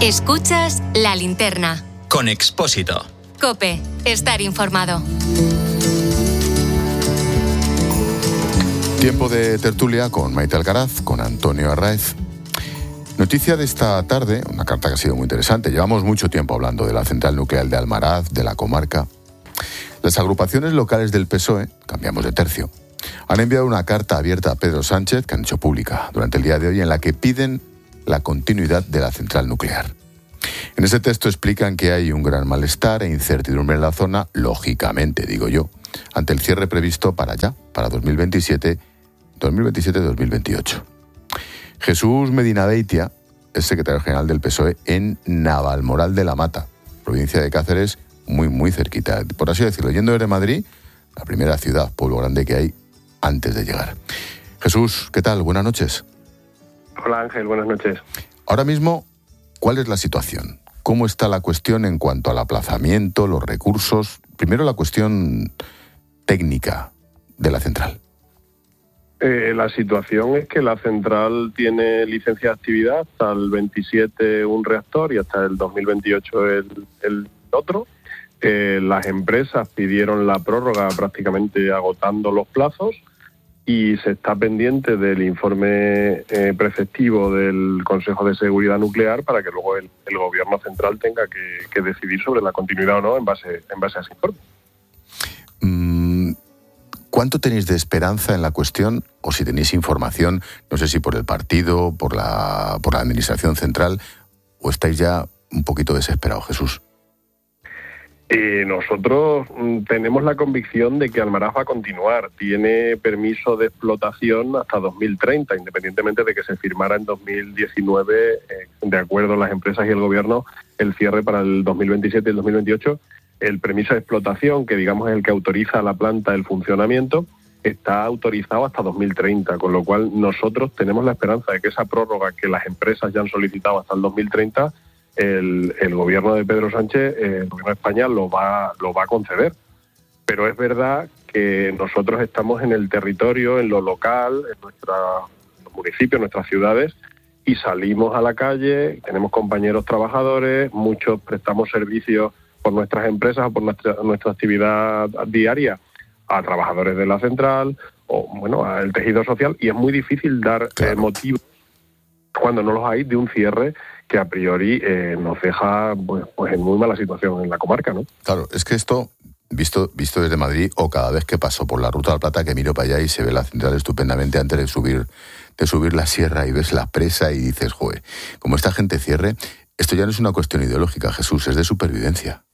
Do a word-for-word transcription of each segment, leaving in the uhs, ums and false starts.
Escuchas La Linterna. Con Expósito. COPE. Estar informado. Tiempo de tertulia con Maite Alcaraz, con Antonio Arraez. Noticia de esta tarde, una carta que ha sido muy interesante. Llevamos mucho tiempo hablando de la central nuclear de Almaraz, de la comarca. Las agrupaciones locales del P S O E, cambiamos de tercio, han enviado una carta abierta a Pedro Sánchez, que han hecho pública durante el día de hoy, en la que piden la continuidad de la central nuclear. En ese texto explican que hay un gran malestar e incertidumbre en la zona, lógicamente, digo yo, ante el cierre previsto para ya, para dos mil veintisiete, dos mil veintisiete dos mil veintiocho. Jesús Medina Beitia es secretario general del P S O E en Navalmoral de la Mata, provincia de Cáceres, muy, muy cerquita. Por así decirlo, yendo desde Madrid, la primera ciudad, pueblo grande que hay antes de llegar. Jesús, ¿qué tal? Buenas noches. Hola Ángel, buenas noches. Ahora mismo, ¿cuál es la situación? ¿Cómo está la cuestión en cuanto al aplazamiento, los recursos? Primero la cuestión técnica de la central. Eh, la situación es que la central tiene licencia de actividad hasta el veintisiete un reactor y hasta el dos mil veintiocho el, el otro. Eh, las empresas pidieron la prórroga prácticamente agotando los plazos y se está pendiente del informe eh, preceptivo del Consejo de Seguridad Nuclear para que luego el, el Gobierno central tenga que, que decidir sobre la continuidad o no en base, en base a ese informe. Mm, ¿Cuánto tenéis de esperanza en la cuestión? O si tenéis información, no sé si por el partido, por la, por la Administración Central, o estáis ya un poquito desesperados, Jesús. Eh, nosotros tenemos la convicción de que Almaraz va a continuar. Tiene permiso de explotación hasta dos mil treinta, independientemente de que se firmara en dos mil diecinueve, eh, de acuerdo a las empresas y el Gobierno, el cierre para el dos mil veintisiete y el dos mil veintiocho. El permiso de explotación, que digamos es el que autoriza a la planta el funcionamiento, está autorizado hasta dos mil treinta, con lo cual nosotros tenemos la esperanza de que esa prórroga que las empresas ya han solicitado hasta el dos mil treinta, El, el gobierno de Pedro Sánchez, eh, el gobierno de España, lo va, lo va a conceder. Pero es verdad que nosotros estamos en el territorio, en lo local, en nuestra, los municipios, en nuestras ciudades, y salimos a la calle, tenemos compañeros trabajadores, muchos prestamos servicios por nuestras empresas o por nuestra, nuestra actividad diaria a trabajadores de la central o bueno al tejido social, y es muy difícil dar claro. eh, motivos cuando no los hay de un cierre que a priori eh, nos deja pues, pues en muy mala situación en la comarca, ¿no? Claro, es que esto, visto visto desde Madrid, o cada vez que paso por la Ruta de la Plata, que miro para allá y se ve la central estupendamente antes de subir de subir la sierra y ves la presa y dices, joder, como esta gente cierre, esto ya no es una cuestión ideológica, Jesús, es de supervivencia.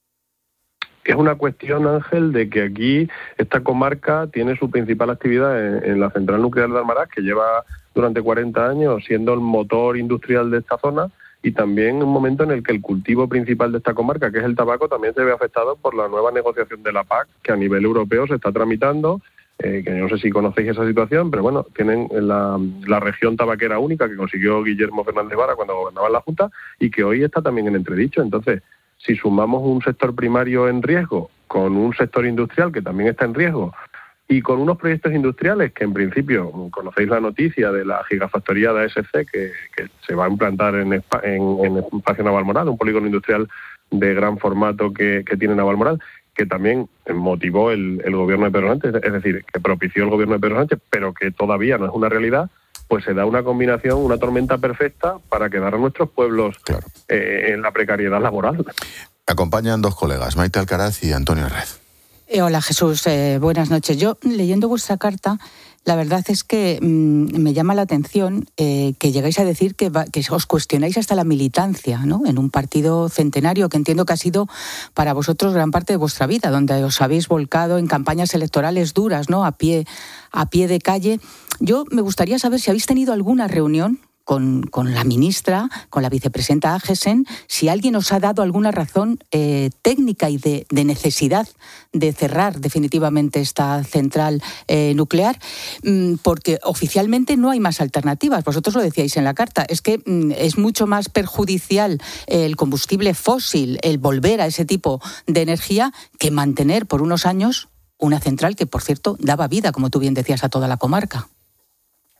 Es una cuestión, Ángel, de que aquí esta comarca tiene su principal actividad en, en la central nuclear de Almaraz, que lleva durante cuarenta años siendo el motor industrial de esta zona, y también un momento en el que el cultivo principal de esta comarca, que es el tabaco, también se ve afectado por la nueva negociación de la P A C, que a nivel europeo se está tramitando, eh, que no sé si conocéis esa situación, pero bueno, tienen la, la región tabaquera única que consiguió Guillermo Fernández Vara cuando gobernaba en la Junta, y que hoy está también en entredicho. Entonces, si sumamos un sector primario en riesgo con un sector industrial que también está en riesgo y con unos proyectos industriales que en principio, conocéis la noticia de la gigafactoría de A S C que, que se va a implantar en, en, en el espacio Navalmoral, un polígono industrial de gran formato que, que tiene Navalmoral, que también motivó el, el gobierno de Pedro Sánchez, es decir, que propició el gobierno de Pedro Sánchez, pero que todavía no es una realidad, pues se da una combinación, una tormenta perfecta para quedar a nuestros pueblos claro. eh, en la precariedad laboral. Acompañan dos colegas, Maite Alcaraz y Antonio Arraez. Eh, hola Jesús, eh, buenas noches. Yo, leyendo vuestra carta, la verdad es que mmm, me llama la atención eh, que llegáis a decir que, va, que os cuestionáis hasta la militancia, ¿no? En un partido centenario que entiendo que ha sido para vosotros gran parte de vuestra vida, donde os habéis volcado en campañas electorales duras, ¿no? A pie, a pie de calle. Yo me gustaría saber si habéis tenido alguna reunión Con, con la ministra, con la vicepresidenta Agesen, si alguien os ha dado alguna razón eh, técnica y de, de necesidad de cerrar definitivamente esta central eh, nuclear, mmm, porque oficialmente no hay más alternativas. Vosotros lo decíais en la carta, es que mmm, es mucho más perjudicial el combustible fósil, el volver a ese tipo de energía, que mantener por unos años una central que, por cierto, daba vida, como tú bien decías, a toda la comarca.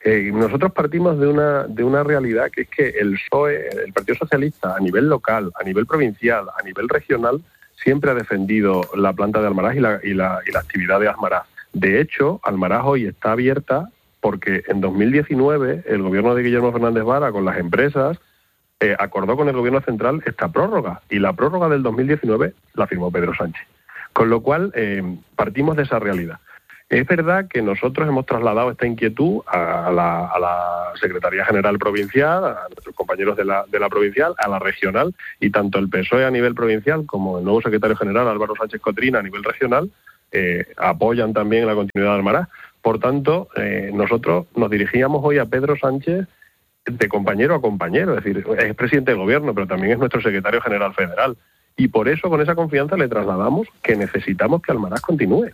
Eh, nosotros partimos de una de una realidad que es que el P S O E, el Partido Socialista, a nivel local, a nivel provincial, a nivel regional, siempre ha defendido la planta de Almaraz y la, y la, y la actividad de Almaraz. De hecho, Almaraz hoy está abierta porque en dos mil diecinueve el gobierno de Guillermo Fernández Vara con las empresas eh, acordó con el gobierno central esta prórroga, y la prórroga del dos mil diecinueve la firmó Pedro Sánchez. Con lo cual, eh, partimos de esa realidad. Es verdad que nosotros hemos trasladado esta inquietud a la, a la Secretaría General Provincial, a nuestros compañeros de la, de la provincial, a la regional, y tanto el P S O E a nivel provincial como el nuevo secretario general, Álvaro Sánchez Cotrina, a nivel regional, eh, apoyan también la continuidad de Almaraz. Por tanto, eh, nosotros nos dirigíamos hoy a Pedro Sánchez de compañero a compañero, es decir, es presidente del gobierno, pero también es nuestro secretario general federal. Y por eso, con esa confianza, le trasladamos que necesitamos que Almaraz continúe.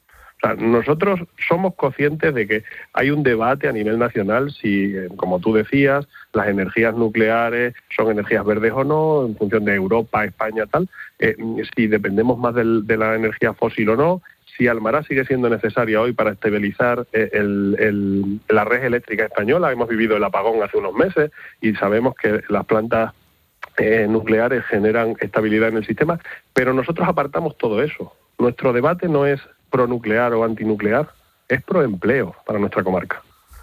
O sea, nosotros somos conscientes de que hay un debate a nivel nacional si, como tú decías, las energías nucleares son energías verdes o no, en función de Europa, España, tal, eh, si dependemos más del, de la energía fósil o no, si Almaraz sigue siendo necesaria hoy para estabilizar el, el, la red eléctrica española. Hemos vivido el apagón hace unos meses y sabemos que las plantas eh, nucleares generan estabilidad en el sistema, pero nosotros apartamos todo eso. Nuestro debate no es pronuclear o antinuclear, es proempleo para nuestra comarca.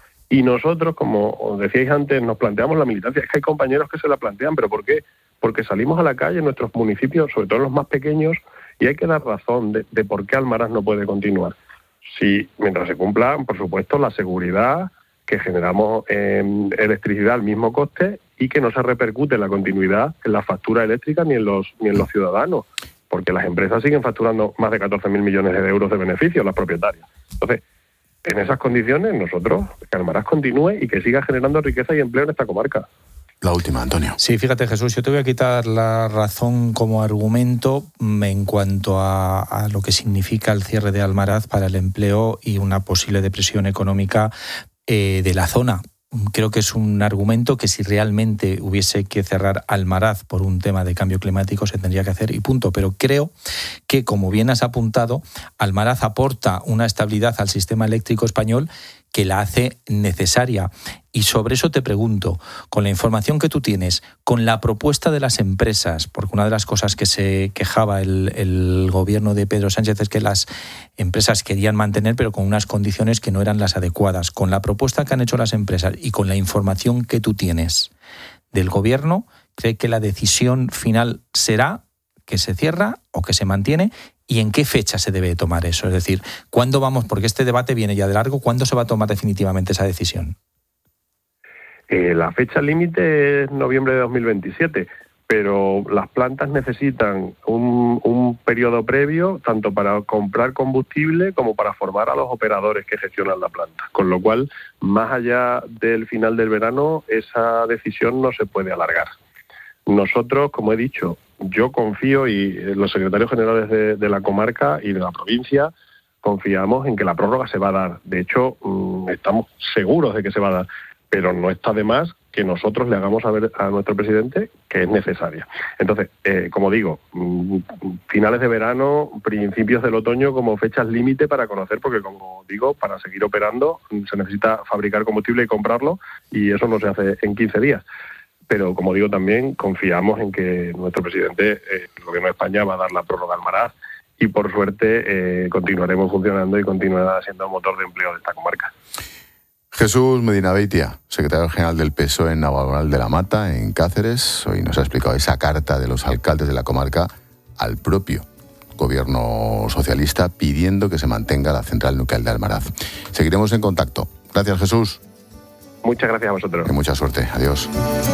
Y nosotros, como os decíais antes, nos planteamos la militancia. Es que hay compañeros que se la plantean, ¿pero por qué? Porque salimos a la calle en nuestros municipios, sobre todo los más pequeños, y hay que dar razón de, de por qué Almaraz no puede continuar. Si, mientras se cumpla, por supuesto, la seguridad, que generamos en electricidad al mismo coste y que no se repercute la continuidad en la factura eléctrica ni en los, ni en los ciudadanos, porque las empresas siguen facturando más de catorce mil millones de euros de beneficios, las propietarias. Entonces, en esas condiciones, nosotros, que Almaraz continúe y que siga generando riqueza y empleo en esta comarca. La última, Antonio. Sí, fíjate, Jesús, yo te voy a quitar la razón como argumento en cuanto a, a lo que significa el cierre de Almaraz para el empleo y una posible depresión económica eh, de la zona. Creo que es un argumento que si realmente hubiese que cerrar Almaraz por un tema de cambio climático se tendría que hacer y punto. Pero creo que, como bien has apuntado, Almaraz aporta una estabilidad al sistema eléctrico español que la hace necesaria. Y sobre eso te pregunto, con la información que tú tienes, con la propuesta de las empresas, porque una de las cosas que se quejaba el, el gobierno de Pedro Sánchez es que las empresas querían mantener, pero con unas condiciones que no eran las adecuadas. Con la propuesta que han hecho las empresas y con la información que tú tienes del gobierno, ¿cree que la decisión final será que se cierra o que se mantiene? ¿Y en qué fecha se debe tomar eso? Es decir, ¿cuándo vamos? Porque este debate viene ya de largo. ¿Cuándo se va a tomar definitivamente esa decisión? Eh, la fecha límite es noviembre de dos mil veintisiete, pero las plantas necesitan un, un periodo previo tanto para comprar combustible como para formar a los operadores que gestionan la planta. Con lo cual, más allá del final del verano, esa decisión no se puede alargar. Nosotros, como he dicho, yo confío, y los secretarios generales de, de la comarca y de la provincia confiamos en que la prórroga se va a dar. De hecho, estamos seguros de que se va a dar, pero no está de más que nosotros le hagamos saber a nuestro presidente que es necesaria. Entonces, eh, como digo, finales de verano, principios del otoño como fechas límite para conocer, porque como digo, para seguir operando se necesita fabricar combustible y comprarlo, y eso no se hace en quince días. Pero, como digo, también confiamos en que nuestro presidente, eh, el Gobierno de España, va a dar la prórroga al Almaraz y, por suerte, eh, continuaremos funcionando y continuará siendo el motor de empleo de esta comarca. Jesús Medina Beitia, secretario general del P S O E en Navalmoral de la Mata, en Cáceres, hoy nos ha explicado esa carta de los alcaldes de la comarca al propio Gobierno socialista pidiendo que se mantenga la central nuclear de Almaraz. Seguiremos en contacto. Gracias, Jesús. Muchas gracias a vosotros. Y mucha suerte. Adiós.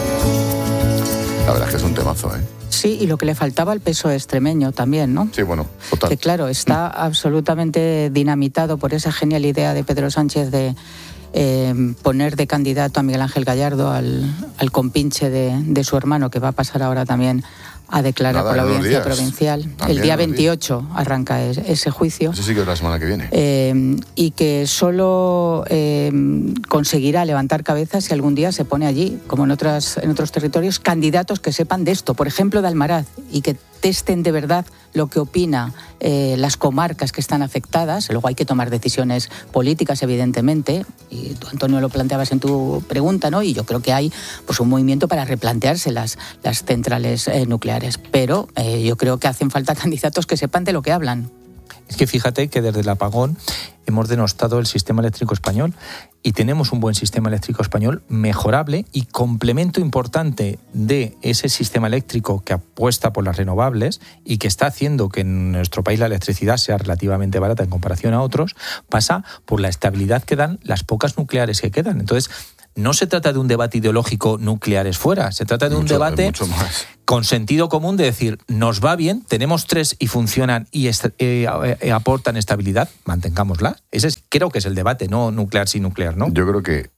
La verdad es que es un temazo, ¿eh? Sí, y lo que le faltaba al P S O E extremeño también, ¿no? Sí, bueno, total. Que claro, está absolutamente dinamitado por esa genial idea de Pedro Sánchez de eh, poner de candidato a Miguel Ángel Gallardo, al, al compinche de, de su hermano, que va a pasar ahora también a declarar Nada, por la en unos audiencia días. provincial. También El día en unos veintiocho arranca es- ese juicio. Eso sí que es la semana que viene. Eh, y que solo eh, conseguirá levantar cabezas si algún día se pone allí, como en, otras, en otros territorios, candidatos que sepan de esto, por ejemplo de Almaraz, y que testen de verdad lo que opina eh, las comarcas que están afectadas. Luego hay que tomar decisiones políticas, evidentemente, y tú, Antonio, lo planteabas en tu pregunta, ¿no? Y yo creo que hay pues un movimiento para replantearse las, las centrales eh, nucleares, pero eh, yo creo que hacen falta candidatos que sepan de lo que hablan. Es que fíjate que desde el apagón hemos denostado el sistema eléctrico español y tenemos un buen sistema eléctrico español mejorable, y complemento importante de ese sistema eléctrico que apuesta por las renovables y que está haciendo que en nuestro país la electricidad sea relativamente barata en comparación a otros, pasa por la estabilidad que dan las pocas nucleares que quedan. Entonces, no se trata de un debate ideológico nucleares fuera, se trata de un Mucho, debate mucho más. con sentido común de decir, nos va bien, tenemos tres y funcionan y est- eh, eh, aportan estabilidad, mantengámosla. Ese es, creo que es el debate, no nuclear sin nuclear, ¿no? Yo creo que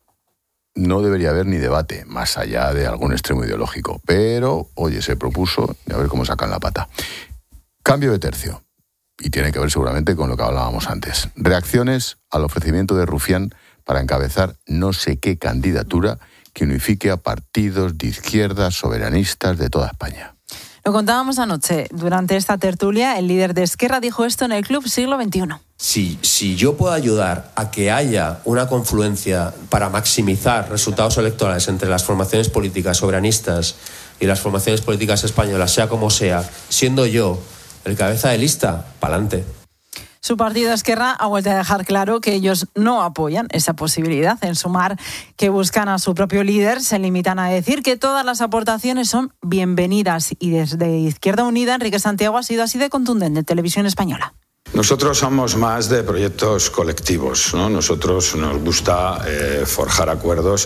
no debería haber ni debate, más allá de algún extremo ideológico. Pero, oye, se propuso y a ver cómo sacan la pata. Cambio de tercio. Y tiene que ver seguramente con lo que hablábamos antes. Reacciones al ofrecimiento de Rufián para encabezar no sé qué candidatura que unifique a partidos de izquierda soberanistas de toda España. Lo contábamos anoche. Durante esta tertulia, el líder de Esquerra dijo esto en el Club Siglo veintiuno. Si, si yo puedo ayudar a que haya una confluencia para maximizar resultados electorales entre las formaciones políticas soberanistas y las formaciones políticas españolas, sea como sea, siendo yo el cabeza de lista, pa'lante. Su partido Esquerra ha vuelto a dejar claro que ellos no apoyan esa posibilidad. En Sumar, que buscan a su propio líder, se limitan a decir que todas las aportaciones son bienvenidas. Y desde Izquierda Unida, Enrique Santiago ha sido así de contundente en Televisión Española. Nosotros somos más de proyectos colectivos, ¿no? Nosotros nos gusta eh, forjar acuerdos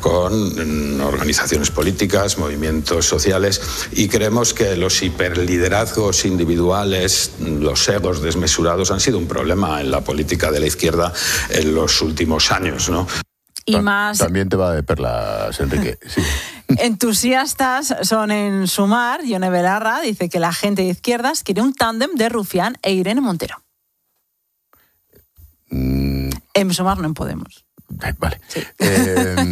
con mm, organizaciones políticas, movimientos sociales, y creemos que los hiperliderazgos individuales, los egos desmesurados han sido un problema en la política de la izquierda en los últimos años, ¿no? Y más También te va de perlas, Enrique. Sí. entusiastas son en Sumar. Yone Belarra dice que la gente de izquierdas quiere un tándem de Rufián e Irene Montero. Mm, En Sumar no en Podemos. vale. Eh,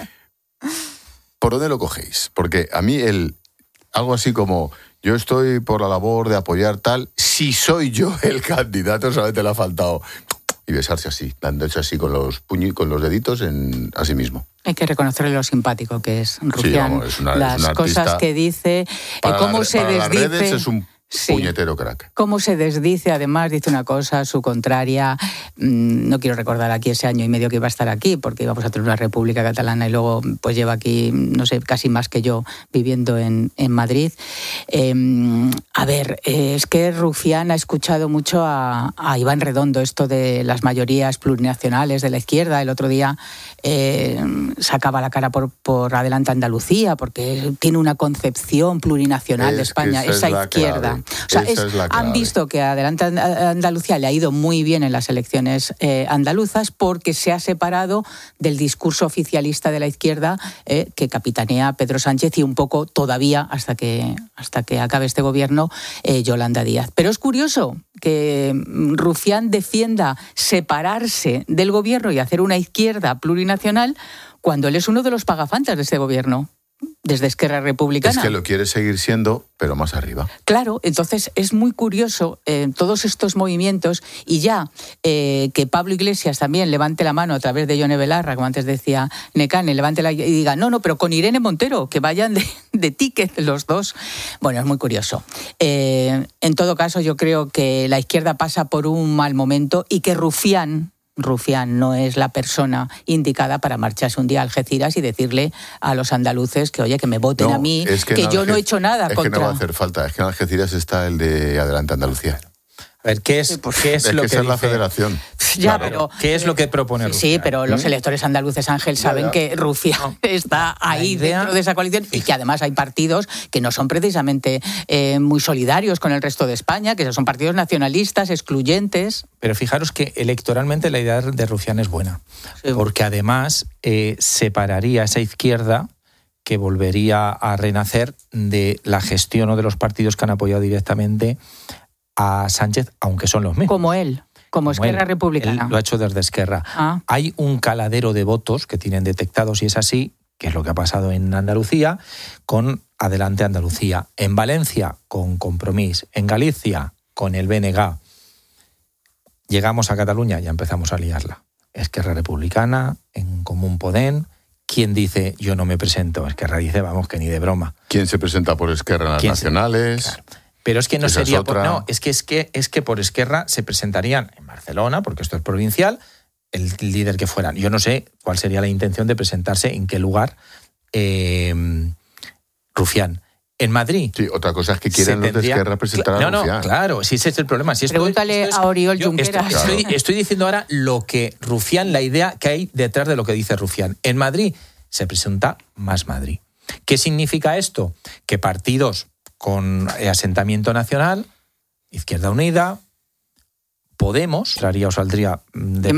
¿Por dónde lo cogéis? Porque a mí el algo así como yo estoy por la labor de apoyar tal, si soy yo el candidato, solamente le ha faltado y besarse así, dándose así con los puñi, con los deditos en a sí mismo. Hay que reconocerle lo simpático que es Rufián, Sí, vamos, es una- las es un cosas artista. que dice, Para eh, cómo la- se para las desdice. redes es un Sí. puñetero crack. Cómo se desdice, además, dice una cosa, su contraria. Mm, No quiero recordar aquí ese año y medio que iba a estar aquí, porque íbamos a tener una república catalana y luego pues lleva aquí, no sé, casi más que yo viviendo en, en Madrid. Eh, a ver, eh, es que Rufián ha escuchado mucho a, a Iván Redondo, esto de las mayorías plurinacionales de la izquierda. El otro día eh, sacaba la cara por, por Adelante Andalucía, porque tiene una concepción plurinacional de Es que España, esa es esa la izquierda. clave. O sea, Esa es- es la han clave. visto que Adelante Andalucía le ha ido muy bien en las elecciones eh, andaluzas porque se ha separado del discurso oficialista de la izquierda eh, que capitanea Pedro Sánchez y un poco todavía, hasta que, hasta que acabe este gobierno, eh, Yolanda Díaz. Pero es curioso que mm, Rufián defienda separarse del gobierno y hacer una izquierda plurinacional cuando él es uno de los pagafantas de este gobierno, desde Esquerra Republicana. Es que lo quiere seguir siendo, pero más arriba. Claro, entonces es muy curioso eh, todos estos movimientos y ya eh, que Pablo Iglesias también levante la mano a través de Yone Belarra, como antes decía Necane, levante la y diga, no, no, pero con Irene Montero, que vayan de, de ticket los dos. Bueno, es muy curioso. Eh, en todo caso, yo creo que la izquierda pasa por un mal momento y que Rufián, Rufián no es la persona indicada para marcharse un día a Algeciras y decirle a los andaluces que, oye, que me voten No, a mí, es que, en yo no he Alge- hecho nada es contra... que no va a hacer falta, es que en Algeciras está el de Adelante Andalucía. A ver, ¿qué es, ¿qué es, Es lo que que esa es la dice? federación. Ya, Claro, pero ¿qué es lo que propone Sí, Rufián? pero los ¿Mm? electores andaluces, Ángel, saben ya. que Rufián está ahí idea- dentro de esa coalición y que además hay partidos que no son precisamente eh, muy solidarios con el resto de España, que son partidos nacionalistas, excluyentes. Pero fijaros que electoralmente la idea de Rufián es buena, Sí. porque además eh, separaría esa izquierda que volvería a renacer de la gestión o de los partidos que han apoyado directamente a Sánchez, aunque son los mismos. Como él, como, como Esquerra él, Republicana. Él lo ha hecho desde Esquerra. Ah. Hay un caladero de votos que tienen detectados, y es así, que es lo que ha pasado en Andalucía, con Adelante Andalucía. En Valencia, con Compromís. En Galicia, con el B N G. Llegamos a Cataluña y ya empezamos a liarla. Esquerra Republicana, En Común Podem. ¿Quién dice yo no me presento? Esquerra dice, vamos, que ni de broma. ¿Quién se presenta por Esquerra en las nacionales? Claro. Pero es que no Esa sería es por, no, es que es que es que por Esquerra se presentarían en Barcelona, porque esto es provincial, el líder que fueran. Yo no sé cuál sería la intención de presentarse, en qué lugar, eh, Rufián. En Madrid. Sí, otra cosa es que quieren los tendría, de Esquerra presentar no, a Rufián. No, claro, si ese es el problema. Si esto, Pregúntale esto es, a Oriol yo Junqueras. Estoy, claro. estoy, estoy diciendo ahora lo que Rufián, la idea que hay detrás de lo que dice Rufián. En Madrid se presenta Más Madrid. ¿Qué significa esto? Que partidos con asentamiento nacional, Izquierda Unida, Podemos, traería o saldría de